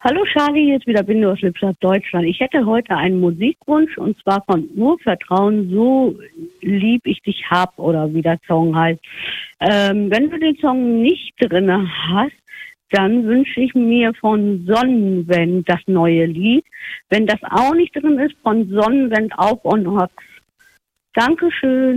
Hallo Charlie, jetzt wieder Binde aus Lippstadt, Deutschland. Ich hätte heute einen Musikwunsch und zwar von Urvertrauen, so lieb ich dich hab oder wie der Song heißt. Wenn du den Song nicht drin hast, dann wünsche ich mir von Sonnenwend das neue Lied. Wenn das auch nicht drin ist, von Sonnenwend auf und Hox. Dankeschön.